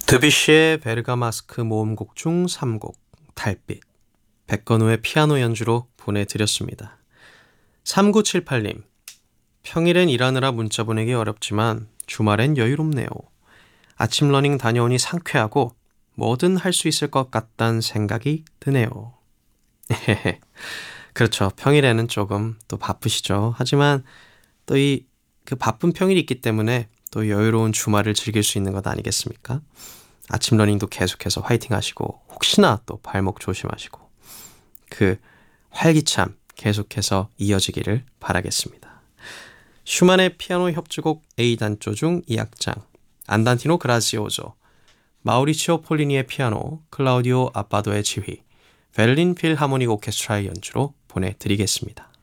드뷔시의 베르가마스크 모음곡 중 3곡 달빛, 백건우의 피아노 연주로 보내드렸습니다. 3978님, 평일엔 일하느라 문자 보내기 어렵지만 주말엔 여유롭네요. 아침 러닝 다녀오니 상쾌하고 뭐든 할 수 있을 것 같다는 생각이 드네요. 그렇죠. 평일에는 조금 또 바쁘시죠. 하지만 또 그 바쁜 평일이 있기 때문에 또 여유로운 주말을 즐길 수 있는 것 아니겠습니까? 아침 러닝도 계속해서 화이팅 하시고 혹시나 또 발목 조심하시고 그 활기참 계속해서 이어지기를 바라겠습니다. 슈만의 피아노 협주곡 A단조 중 2악장 안단티노 그라지오조, 마우리치오 폴리니의 피아노, 클라우디오 아바도의 지휘, 베를린 필하모닉 오케스트라의 연주로 보내드리겠습니다.